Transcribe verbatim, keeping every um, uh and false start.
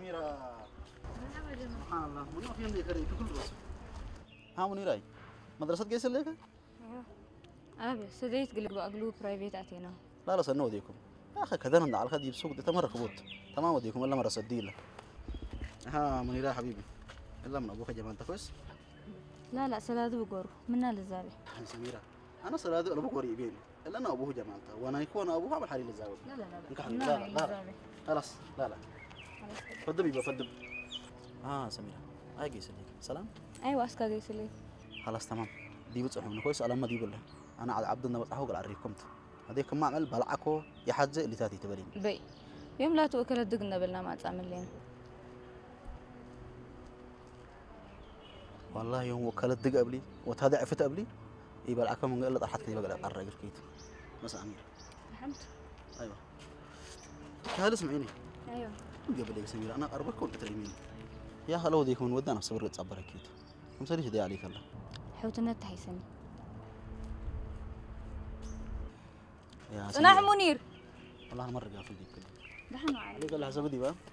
سميرة سبحان الله من يوم يوم ذيك كل رسم ها منيراي مدرسة جيس الليك ايوه ابي سديت قلق باقلو برايفيت اتينا لا لا سنو ديكم يا اخي كذا نندع على خدي بسوق ده تمر كبوت تمام وديكم ولا مرة سديله ها منيرة حبيبي إلا من أبوك جماعة كويس لا لا سلادو بقور منا للزابي سميرة أنا سلادو أبوك قريبين إلا أنا أبوه جماعته وأنا يكون أبوها من حري للزاوية لا لا لا لا لا لا لا خلاص لا لا فدب يبقى فدب اه سميرة هاي قيس ليك سلام ايوه اسكا قيس لي خلاص تمام دي بتصحوا من كويس ألم دي بالله أنا عبد الله بصحوا قال عريكمت هذيك ما عمل بلعكو يحجز اللي تاتي تبرين بي يوم لا تؤكل الدقنا بالنا ما تعمل لين والله يوم وكلت دق قبلي وتهدى عفت قبلي يبقى العكم من قلة طرحت كذي بقى الرجل كيت بس أمير فهمت أيوة هذا سمعيني ايوه قبل يا سميرة أنا أربك كنت تريمين يا هلو ديك من ودنا في صبر تصبر أكيد كم سريش دي عليك الله حوت النت حيسن يا صناع منير والله أنا مرة قافل ديك دحين وعلي قال لها حسب دي بقى